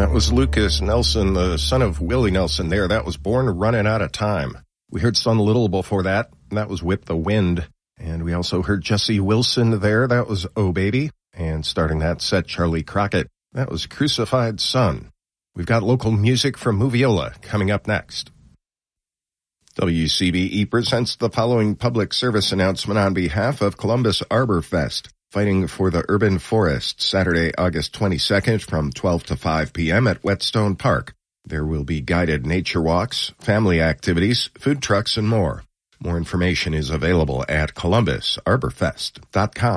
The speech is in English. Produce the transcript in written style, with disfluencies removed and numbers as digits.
That was Lucas Nelson, the son of Willie Nelson there. That was Born Running Out of Time. We heard Son Little before that. That was With the Wind. And we also heard Jesse Wilson there. That was Oh Baby. And starting that set, Charlie Crockett. That was Crucified Son. We've got local music from Moviola coming up next. WCBE presents the following public service announcement on behalf of Columbus Arbor Fest. Fighting for the Urban Forest, Saturday, August 22nd from 12 to 5 p.m. at Whetstone Park. There will be guided nature walks, family activities, food trucks, and more. More information is available at columbusarborfest.com.